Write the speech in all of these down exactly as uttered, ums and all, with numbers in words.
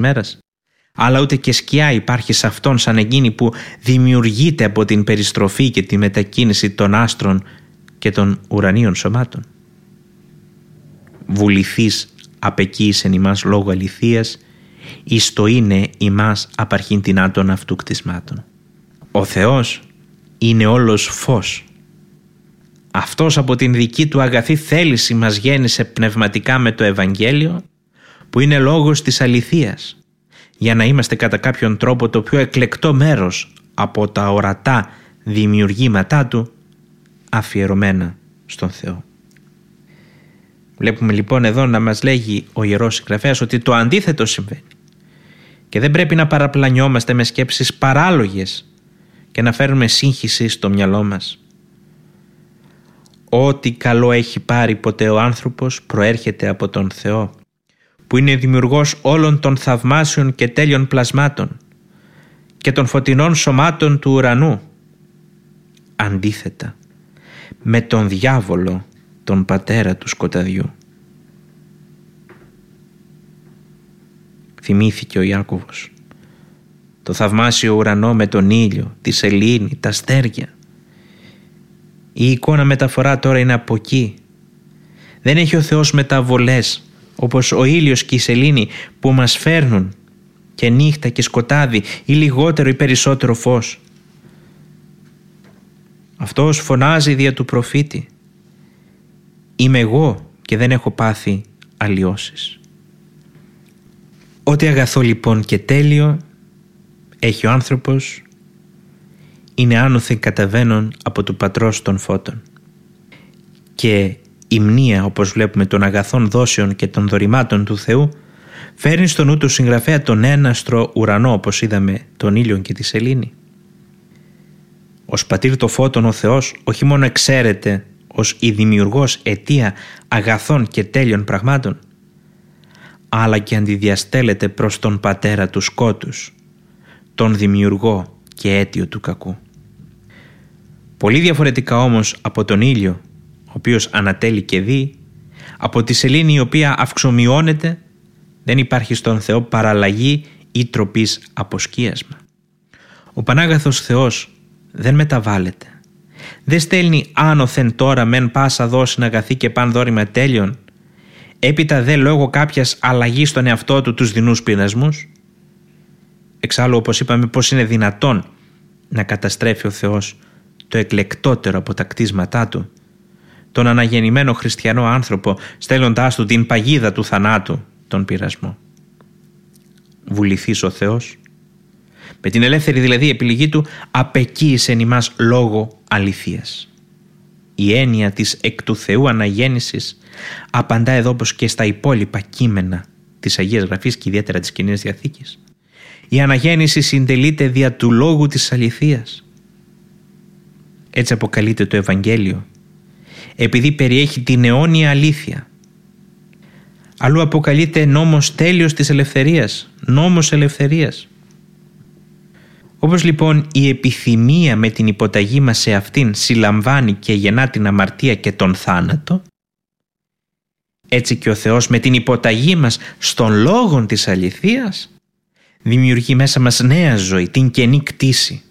μέρας. Αλλά ούτε και σκιά υπάρχει σε αυτόν σαν εκείνη που δημιουργείται από την περιστροφή και τη μετακίνηση των άστρων και των ουρανίων σωμάτων. Βουληθείς απεκοίησεν ημάς λόγω αληθείας, εις το είναι ημάς απαρχήν τινάτων αυτού κτισμάτων. Ο Θεός είναι όλος φως. Αυτός από την δική του αγαθή θέληση μας γέννησε πνευματικά με το Ευαγγέλιο, που είναι λόγος της αληθείας, για να είμαστε κατά κάποιον τρόπο το πιο εκλεκτό μέρος από τα ορατά δημιουργήματά του, αφιερωμένα στον Θεό. Βλέπουμε λοιπόν εδώ να μας λέγει ο Ιερός Συγγραφέας ότι το αντίθετο συμβαίνει και δεν πρέπει να παραπλανιόμαστε με σκέψεις παράλογες και να φέρουμε σύγχυση στο μυαλό μας. Ό,τι καλό έχει πάρει ποτέ ο άνθρωπος προέρχεται από τον Θεό, που είναι δημιουργός όλων των θαυμάσιων και τέλειων πλασμάτων και των φωτεινών σωμάτων του ουρανού. Αντίθετα με τον διάβολο, τον πατέρα του σκοταδιού. Θυμήθηκε ο Ιάκωβος το θαυμάσιο ουρανό με τον ήλιο, τη σελήνη, τα αστέρια. Η εικόνα μεταφορά τώρα είναι από εκεί. Δεν έχει ο Θεός μεταβολές όπως ο ήλιος και η σελήνη που μας φέρνουν και νύχτα και σκοτάδι ή λιγότερο ή περισσότερο φως. Αυτός φωνάζει δια του προφήτη: «Είμαι εγώ και δεν έχω πάθει αλλοιώσεις». Ό,τι αγαθό λοιπόν και τέλειο έχει ο άνθρωπος είναι άνωθεν καταβαίνον από του Πατρός των φώτων. Και η μνήα, όπως βλέπουμε, των αγαθών δόσεων και των δωρημάτων του Θεού φέρνει στο νου του συγγραφέα τον έναστρο ουρανό, όπως είδαμε, τον ήλιο και τη σελήνη. Ως πατήρ το φώτων ο Θεός όχι μόνο εξαίρεται ως η δημιουργός αιτία αγαθών και τέλειων πραγμάτων, αλλά και αντιδιαστέλλεται προς τον πατέρα του σκότους, τον δημιουργό και αίτιο του κακού. Πολύ διαφορετικά όμως από τον ήλιο, ο οποίος ανατέλει και δει, από τη σελήνη η οποία αυξομειώνεται, δεν υπάρχει στον Θεό παραλλαγή ή τροπής αποσκίασμα. Ο Πανάγαθος Θεός δεν μεταβάλλεται. Δεν στέλνει άνωθεν τώρα μεν πάσα δώσιν αγαθή και παν δώρημα τέλειων, έπειτα δε λόγω κάποιας αλλαγής στον εαυτό του τους δεινούς πειρασμούς. Εξάλλου, όπως είπαμε, πώς είναι δυνατόν να καταστρέφει ο Θεός το εκλεκτότερο από τα κτίσματά του, τον αναγεννημένο χριστιανό άνθρωπο, στέλνοντάς του την παγίδα του θανάτου, τον πειρασμό. Βουληθείς ο Θεός, με την ελεύθερη δηλαδή επιλογή του, απεκοίησεν ημάς λόγω αληθείας. Η έννοια της εκ του Θεού αναγέννησης απαντά εδώ όπως και στα υπόλοιπα κείμενα της Αγίας Γραφής και ιδιαίτερα της Καινής Διαθήκης. Η αναγέννηση συντελείται δια του λόγου της αληθείας. Έτσι αποκαλείται το Ευαγγέλιο, επειδή περιέχει την αιώνια αλήθεια. Αλλού αποκαλείται νόμος τέλειος της ελευθερίας, νόμος ελευθερίας. Όπως λοιπόν η επιθυμία με την υποταγή μας σε αυτήν συλλαμβάνει και γεννά την αμαρτία και τον θάνατο, έτσι και ο Θεός με την υποταγή μας στον λόγον της αληθείας δημιουργεί μέσα μας νέα ζωή, την καινή κτήση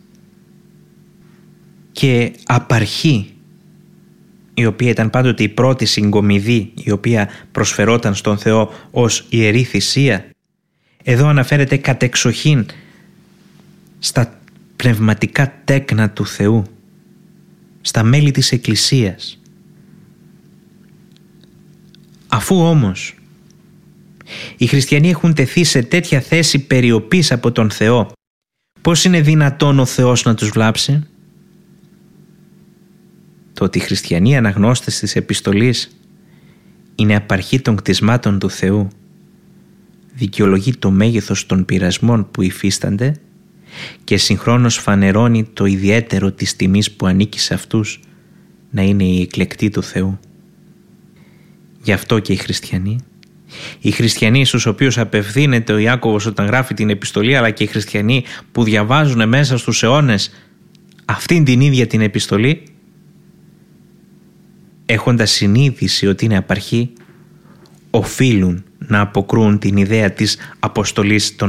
και απαρχή, η οποία ήταν πάντοτε η πρώτη συγκομιδή η οποία προσφερόταν στον Θεό ως ιερή θυσία, εδώ αναφέρεται κατεξοχήν στα πνευματικά τέκνα του Θεού, στα μέλη της Εκκλησίας. Αφού όμως οι χριστιανοί έχουν τεθεί σε τέτοια θέση περιοπής από τον Θεό, πώς είναι δυνατόν ο Θεός να τους βλάψει? Το ότι οι χριστιανοί αναγνώστες της επιστολής είναι απαρχή των κτισμάτων του Θεού δικαιολογεί το μέγεθος των πειρασμών που υφίστανται και συγχρόνως φανερώνει το ιδιαίτερο της τιμής που ανήκει σε αυτούς να είναι οι εκλεκτοί του Θεού. Γι' αυτό και οι χριστιανοί, οι χριστιανοί στους οποίους απευθύνεται ο Ιάκωβος όταν γράφει την επιστολή, αλλά και οι χριστιανοί που διαβάζουν μέσα στους αιώνες αυτήν την ίδια την επιστολή, έχοντας συνείδηση ότι είναι απαρχή, οφείλουν να αποκρούν την ιδέα της αποστολής των